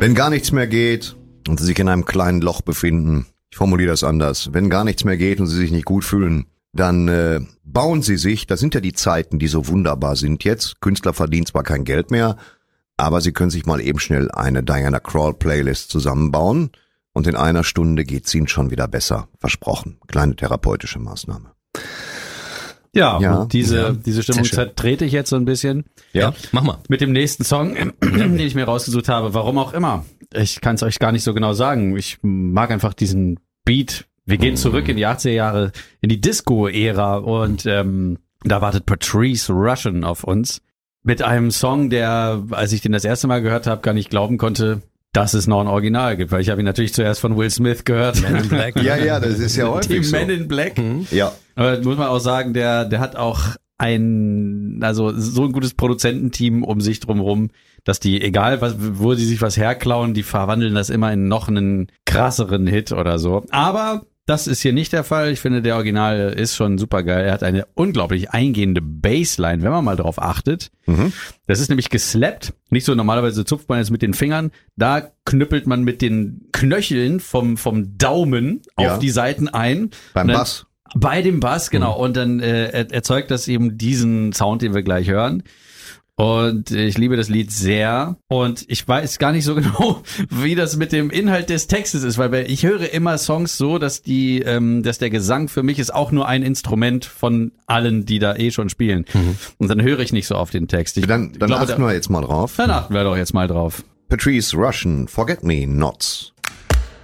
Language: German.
Wenn gar nichts mehr geht und Sie sich in einem kleinen Loch befinden, ich formuliere das anders, wenn gar nichts mehr geht und Sie sich nicht gut fühlen, dann bauen Sie sich, das sind ja die Zeiten, die so wunderbar sind jetzt, Künstler verdienen zwar kein Geld mehr, aber Sie können sich mal eben schnell eine Diana Krall Playlist zusammenbauen und in einer Stunde geht's Ihnen schon wieder besser, versprochen. Kleine therapeutische Maßnahme. Ja, und diese Stimmung zertrete ich jetzt so ein bisschen. Ja, mach mal. Mit dem nächsten Song, den ich mir rausgesucht habe, warum auch immer. Ich kann es euch gar nicht so genau sagen. Ich mag einfach diesen Beat. Wir gehen zurück in die 80er Jahre, in die Disco-Ära und da wartet Patrice Rushen auf uns. Mit einem Song, der, als ich den das erste Mal gehört habe, gar nicht glauben konnte, dass es noch ein Original gibt. Weil ich habe ihn natürlich zuerst von Will Smith gehört. Men in Black. Ja, das ist ja häufig Die so. Men in Black. Ja. Aber muss man auch sagen, der hat auch so ein gutes Produzententeam um sich drumherum, dass die, egal wo sie sich was herklauen, die verwandeln das immer in noch einen krasseren Hit oder so. Aber das ist hier nicht der Fall. Ich finde, der Original ist schon super geil. Er hat eine unglaublich eingehende Bassline, wenn man mal drauf achtet. Mhm. Das ist nämlich geslappt. Nicht so, normalerweise zupft man jetzt mit den Fingern. Da knüppelt man mit den Knöcheln vom Daumen auf die Seiten ein. Beim Bass. Bei dem Bass, genau. Und dann erzeugt das eben diesen Sound, den wir gleich hören. Und ich liebe das Lied sehr. Und ich weiß gar nicht so genau, wie das mit dem Inhalt des Textes ist, weil ich höre immer Songs so, dass dass der Gesang für mich ist auch nur ein Instrument von allen, die da schon spielen. Mhm. Und dann höre ich nicht so auf den Text. Dann achten wir jetzt mal drauf. Dann achten wir doch jetzt mal drauf. Patrice Rushen, Forget Me Nots.